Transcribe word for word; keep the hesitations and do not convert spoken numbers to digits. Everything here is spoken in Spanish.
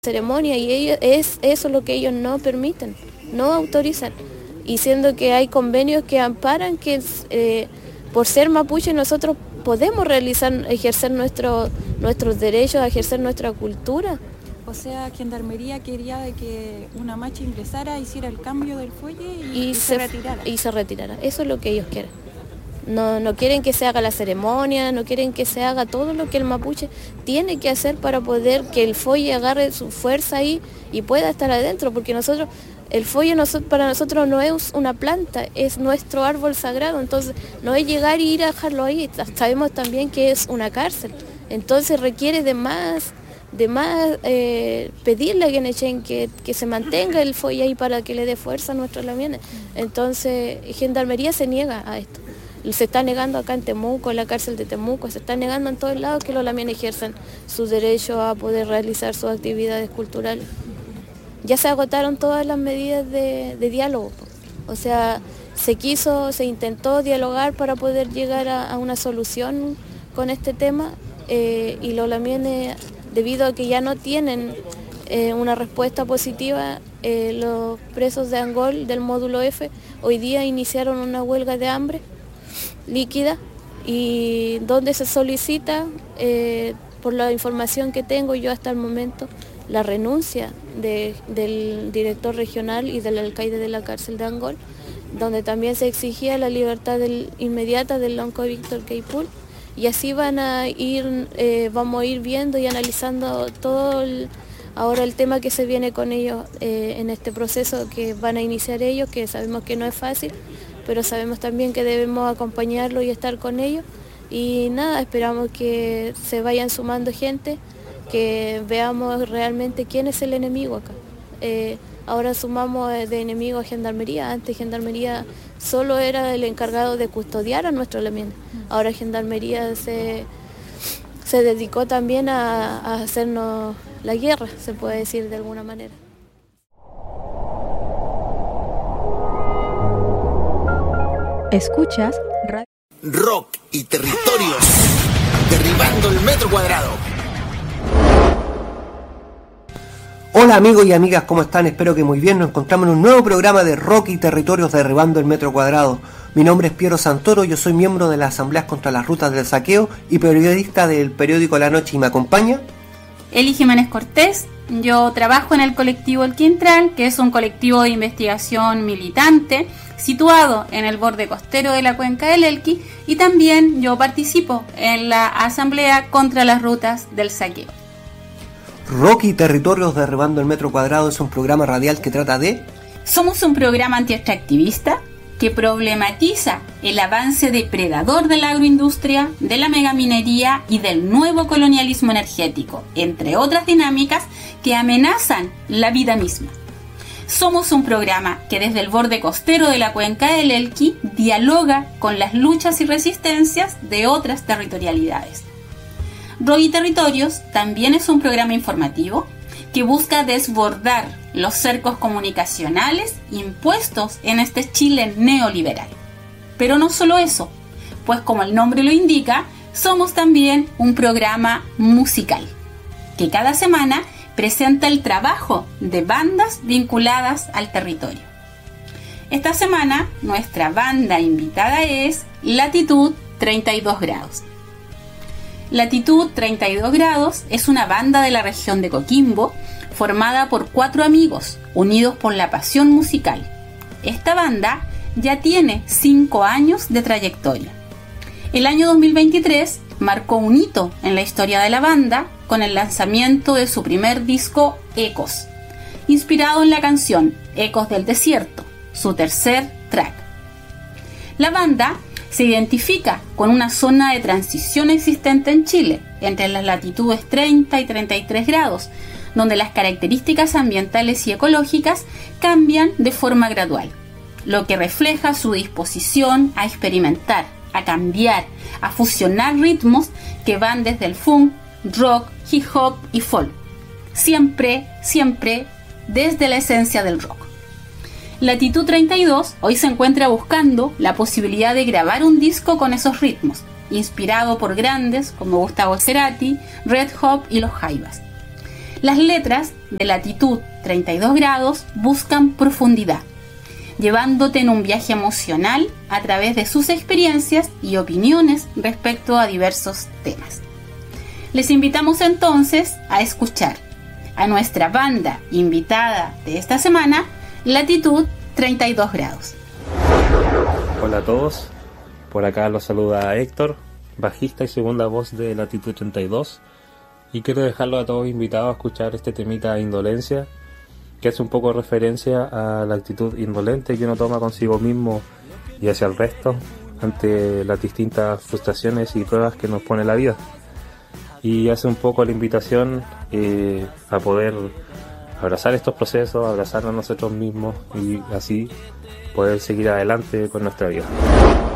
ceremonia y ellos, es eso lo que ellos no permiten, no autorizan, y siendo que hay convenios que amparan que eh, por ser mapuche nosotros podemos realizar, ejercer nuestro, nuestros derechos, ejercer nuestra cultura. O sea, Gendarmería quería de que una macha ingresara, hiciera el cambio del fuelle y, y, y se, se retirara. Y se retirara, eso es lo que ellos quieren. No, no quieren que se haga la ceremonia, no quieren que se haga todo lo que el mapuche tiene que hacer para poder que el fuelle agarre su fuerza ahí y pueda estar adentro, porque nosotros, el fuelle nosotros, para nosotros no es una planta, es nuestro árbol sagrado, entonces no es llegar y ir a dejarlo ahí, sabemos también que es una cárcel, entonces requiere de más, de más eh, pedirle a Guenechen que, que se mantenga el fuelle ahí para que le dé fuerza a nuestros lamienes. Entonces Gendarmería se niega a esto. Se está negando acá en Temuco, en la cárcel de Temuco, se está negando en todos lados que los lamienes ejerzan su derecho a poder realizar sus actividades culturales. Ya se agotaron todas las medidas de, de diálogo, o sea, se quiso, se intentó dialogar para poder llegar a, a una solución con este tema eh, y los lamienes, debido a que ya no tienen eh, una respuesta positiva, eh, los presos de Angol del módulo F hoy día iniciaron una huelga de hambre líquida y donde se solicita, eh, por la información que tengo yo hasta el momento, la renuncia de, del director regional y del alcaide de la cárcel de Angol, donde también se exigía la libertad del, inmediata del lonco Víctor Queipul, y así van a ir, eh, vamos a ir viendo y analizando todo el, ahora el tema que se viene con ellos eh, en este proceso que van a iniciar ellos, que sabemos que no es fácil, pero sabemos también que debemos acompañarlo y estar con ellos. Y nada, esperamos que se vayan sumando gente, que veamos realmente quién es el enemigo acá. Eh, ahora sumamos de enemigo a Gendarmería. Antes Gendarmería solo era el encargado de custodiar a nuestros lamienes. Ahora Gendarmería se, se dedicó también a, a hacernos la guerra, se puede decir de alguna manera. Escuchas Radio Rock y Territorios, derribando el metro cuadrado. Hola amigos y amigas, ¿cómo están? Espero que muy bien. Nos encontramos en un nuevo programa de Rock y Territorios, derribando el metro cuadrado. Mi nombre es Piero Santoro, yo soy miembro de las Asambleas contra las Rutas del Saqueo y periodista del periódico La Noche, y me acompaña Eli Jiménez Cortés. Yo trabajo en el colectivo El Quintral, que es un colectivo de investigación militante situado en el borde costero de la cuenca del Elqui, y también yo participo en la Asamblea contra las Rutas del Saqueo. Rock y Territorios, derribando el metro cuadrado es un programa radial que trata de... Somos un programa antiextractivista que problematiza el avance depredador de la agroindustria, de la megaminería y del nuevo colonialismo energético, entre otras dinámicas que amenazan la vida misma. Somos un programa que desde el borde costero de la cuenca del Elqui dialoga con las luchas y resistencias de otras territorialidades. Rock y Territorios también es un programa informativo que busca desbordar los cercos comunicacionales impuestos en este Chile neoliberal. Pero no solo eso, pues como el nombre lo indica, somos también un programa musical, que cada semana presenta el trabajo de bandas vinculadas al territorio. Esta semana nuestra banda invitada es Latitud treinta y dos grados. Latitud treinta y dos grados es una banda de la región de Coquimbo formada por cuatro amigos unidos por la pasión musical. Esta banda ya tiene cinco años de trayectoria. El año dos mil veintitrés marcó un hito en la historia de la banda con el lanzamiento de su primer disco Ecos, inspirado en la canción Ecos del Desierto, su tercer track. La banda se identifica con una zona de transición existente en Chile, entre las latitudes treinta y treinta y tres grados, donde las características ambientales y ecológicas cambian de forma gradual, lo que refleja su disposición a experimentar, a cambiar, a fusionar ritmos que van desde el funk, rock, hip hop y folk, siempre, siempre desde la esencia del rock. Latitud treinta y dos hoy se encuentra buscando la posibilidad de grabar un disco con esos ritmos, inspirado por grandes como Gustavo Cerati, Red Hot y Los Jaivas. Las letras de Latitud treinta y dos grados buscan profundidad, llevándote en un viaje emocional a través de sus experiencias y opiniones respecto a diversos temas. Les invitamos entonces a escuchar a nuestra banda invitada de esta semana, Latitud treinta y dos grados. Hola a todos, por acá los saluda Héctor, bajista y segunda voz de Latitud treinta y dos, y quiero dejarlo a todos invitados a escuchar este temita Indolencia, que hace un poco referencia a la actitud indolente que uno toma consigo mismo y hacia el resto ante las distintas frustraciones y pruebas que nos pone la vida. Y hace un poco la invitación eh, a poder abrazar estos procesos, abrazarnos a nosotros mismos y así poder seguir adelante con nuestra vida.